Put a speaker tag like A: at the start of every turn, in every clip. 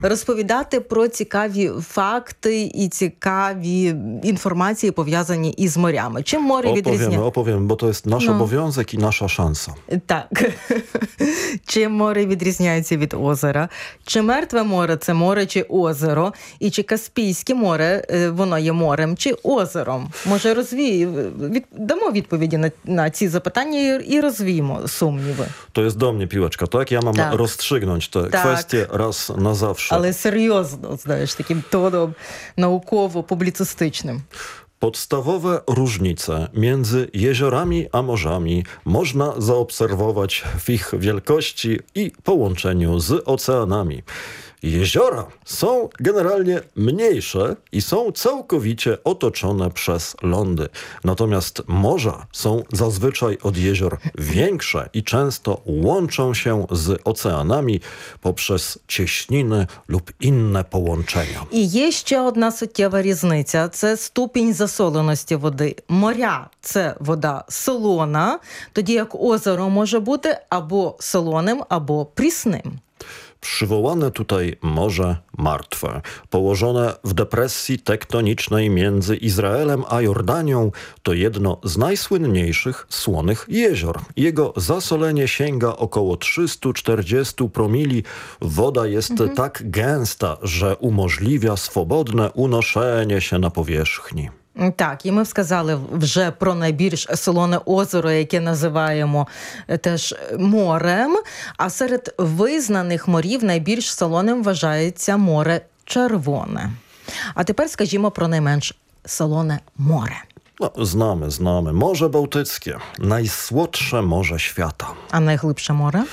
A: розповідати про цікаві факти і цікаві інформації, пов'язані із морями. Чим море відрізняється?
B: Opowiemy, bo to jest nasz obowiązek i nasza szansa.
A: Так. Чим море відрізняється від озера? Чи Мертве море – це море чи озеро? І чи Каспійське море, воно є морем чи озером? Може, дамо відповіді на ці запитання і розвіємо сумніви.
B: To jest do mnie piłeczka, tak? Ja mam rozstrzygnąć te kwestie raz na zawsze.
A: Але серйозно, знаєш, таким тоном науково-публіцистичним.
B: Podstawowe różnice między jeziorami a morzami można zaobserwować w ich wielkości i połączeniu z oceanami. Jeziora są generalnie mniejsze i są całkowicie otoczone przez lądy. Natomiast morza są zazwyczaj od jezior większe i często łączą się z oceanami poprzez cieśniny lub inne połączenia.
A: І є ще одна суттєва різниця – це ступінь засоленості води. Моря – це вода солона, тоді як озеро може бути або солоним, або прісним.
B: Przywołane tutaj Morze Martwe, położone w depresji tektonicznej między Izraelem a Jordanią, to jedno z najsłynniejszych słonych jezior. Jego zasolenie sięga około 340 promili. Woda jest tak gęsta, że umożliwia swobodne unoszenie się na powierzchni.
A: Так, і ми сказали вже про найбільш солоне озеро, яке називаємо теж морем, а серед визнаних морів найбільш солоним вважається море Червоне. А тепер скажімо про найменш солоне море.
B: No, znamy. Morze Bałtyckie, najsłodsze morze świata.
A: А найглибше море?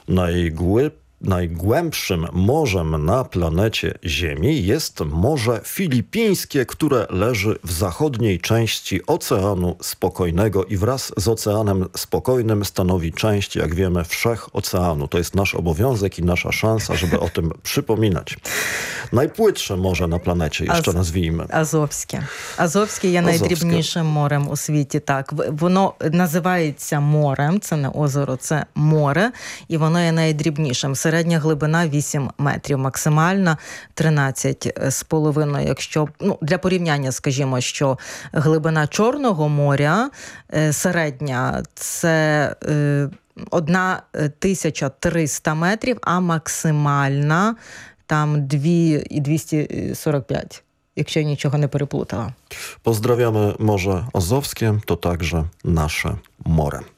B: Najgłębszym morzem na planecie Ziemi jest Morze Filipińskie, które leży w zachodniej części Oceanu Spokojnego i wraz z Oceanem Spokojnym stanowi część, jak wiemy, wszechoceanu. To jest nasz obowiązek i nasza szansa, żeby o tym przypominać. Najpłytsze morze na planecie, jeszcze nazwijmy.
A: Азовське. Азовське є найдрібнішим морем у світі. Так, воно називається морем, це не озеро, це море, і воно є найдрібнішим. Середня глибина 8 метрів, максимальна 13,5. Якщо, для порівняння, скажімо, що глибина Чорного моря середня – це 1300 метрів, а максимальна там 2245, якщо я нічого не переплутала.
B: Pozdrawiamy Morze Azowskie, to także nasze more.